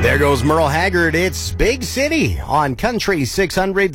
There goes Merle Haggard. It's Big City on Country 600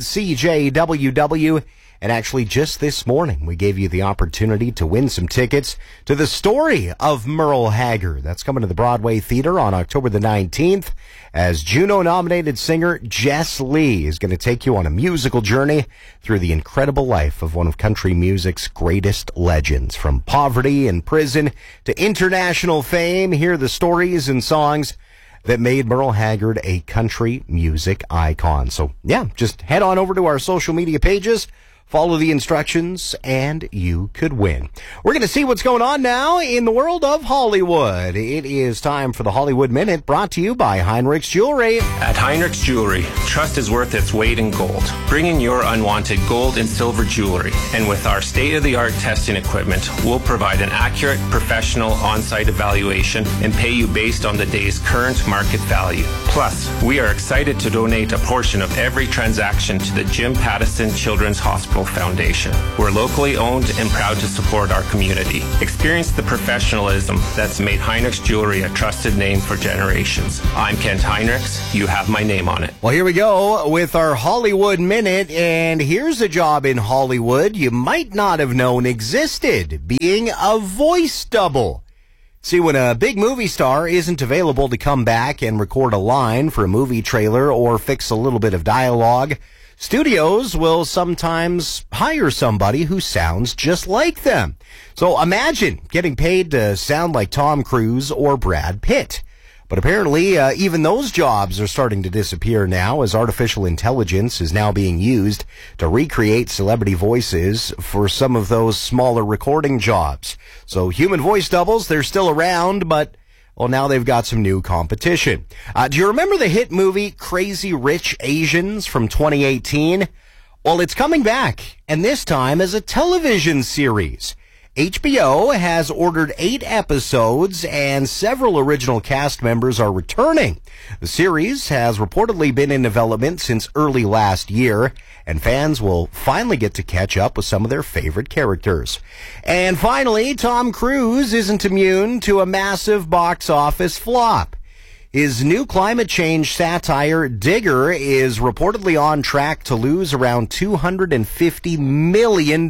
CJWW. And actually, just this morning, we gave you the opportunity to win some tickets to the story of Merle Haggard. That's coming to the Broadway Theater on October the 19th, as Juno-nominated singer Jess Lee is going to take you on a musical journey through the incredible life of one of country music's greatest legends. From poverty and prison to international fame, hear the stories and songs that made Merle Haggard a country music icon. So, yeah, just head on over to our social media pages, follow the instructions, and you could win. We're going to see what's going on now in the world of Hollywood. It is time for the Hollywood Minute, brought to you by Heinrich's Jewelry. At Heinrich's Jewelry, trust is worth its weight in gold. Bring in your unwanted gold and silver jewelry, and with our state-of-the-art testing equipment, we'll provide an accurate, professional, on-site evaluation and pay you based on the day's current market value. Plus, we are excited to donate a portion of every transaction to the Jim Pattison Children's Hospital Foundation. We're locally owned and proud to support our community. Experience the professionalism that's made Heinrich's Jewelry a trusted name for generations. I'm Kent Heinrichs. You have my name on it. Well, here we go with our Hollywood Minute, and here's a job in Hollywood you might not have known existed: being a voice double. See, when a big movie star isn't available to come back and record a line for a movie trailer or fix a little bit of dialogue, studios will sometimes hire somebody who sounds just like them. So imagine getting paid to sound like Tom Cruise or Brad Pitt. But apparently, even those jobs are starting to disappear now, as artificial intelligence is now being used to recreate celebrity voices for some of those smaller recording jobs. So human voice doubles, they're still around, but well, now they've got some new competition. Do you remember the hit movie Crazy Rich Asians from 2018? Well, it's coming back, and this time as a television series. HBO has ordered 8 episodes, and several original cast members are returning. The series has reportedly been in development since early last year, and fans will finally get to catch up with some of their favorite characters. And finally, Tom Cruise isn't immune to a massive box office flop. His new climate change satire, Digger, is reportedly on track to lose around $250 million.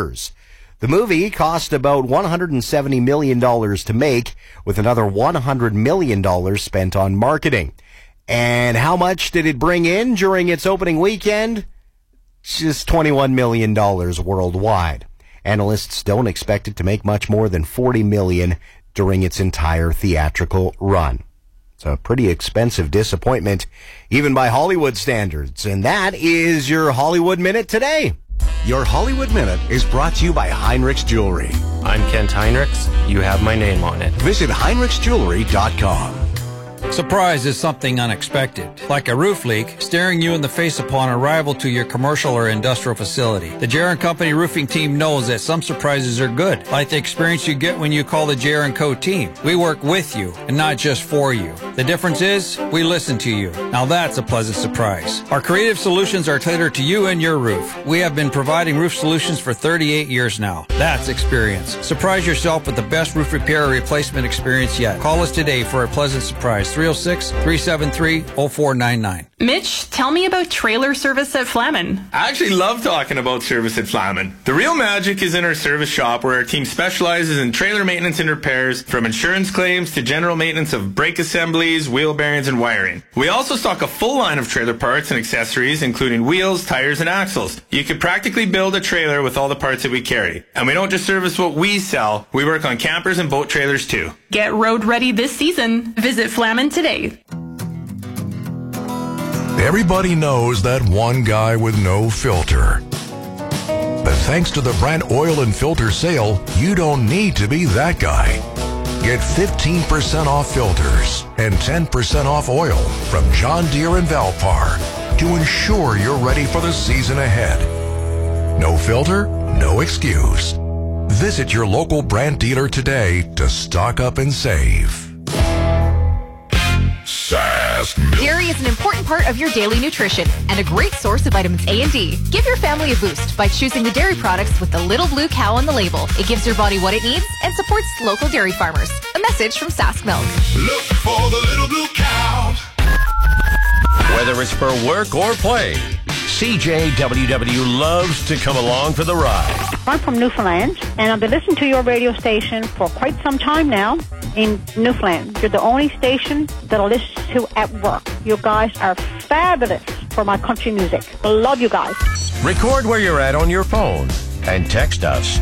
The movie cost about $170 million to make, with another $100 million spent on marketing. And how much did it bring in during its opening weekend? Just $21 million worldwide. Analysts don't expect it to make much more than $40 million during its entire theatrical run. It's a pretty expensive disappointment, even by Hollywood standards. And that is your Hollywood Minute today. Your Hollywood Minute is brought to you by Heinrich's Jewelry. I'm Kent Heinrichs. You have my name on it. Visit HeinrichsJewelry.com. Surprise is something unexpected, like a roof leak staring you in the face upon arrival to your commercial or industrial facility. The J.R. & Company roofing team knows that some surprises are good, like the experience you get when you call the J.R. & Co. team. We work with you and not just for you. The difference is we listen to you. Now that's a pleasant surprise. Our creative solutions are tailored to you and your roof. We have been providing roof solutions for 38 years now. That's experience. Surprise yourself with the best roof repair or replacement experience yet. Call us today for a pleasant surprise. 306-373-0499. Mitch, tell me about trailer service at Flamin. I actually love talking about service at Flamin. The real magic is in our service shop, where our team specializes in trailer maintenance and repairs, from insurance claims to general maintenance of brake assemblies, wheel bearings, and wiring. We also stock a full line of trailer parts and accessories, including wheels, tires, and axles. You could practically build a trailer with all the parts that we carry. And we don't just service what we sell, we work on campers and boat trailers too. Get road ready this season. Visit Flamin today. Everybody knows that one guy with no filter. But thanks to the Brandt Oil and Filter sale, you don't need to be that guy. Get 15% off filters and 10% off oil from John Deere and Valpar to ensure you're ready for the season ahead. No filter, no excuse. Visit your local Brandt dealer today to stock up and save. Dairy is an important part of your daily nutrition and a great source of vitamins A and D. Give your family a boost by choosing the dairy products with the little blue cow on the label. It gives your body what it needs and supports local dairy farmers. A message from Sask Milk. Look for the little blue cow. it's for work or play, CJWW loves to come along for the ride. I'm from Newfoundland, and I've been listening to your radio station for quite some time now in Newfoundland. You're the only station that I listen to at work. You guys are fabulous for my country music. I love you guys. Record where you're at on your phone and text us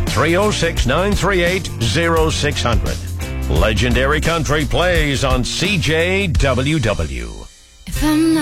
306-938-0600. Legendary Country plays on CJWW. If I'm not